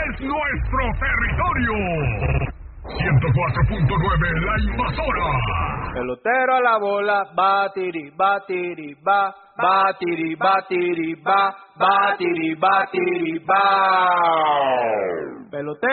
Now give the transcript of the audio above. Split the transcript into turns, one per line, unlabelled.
es nuestro territorio. 104.9 La Invasora.
Pelotero a la bola, batiri, batiri, ba, batiri, batiri, ba, batiri, batiri, ba. Pelotero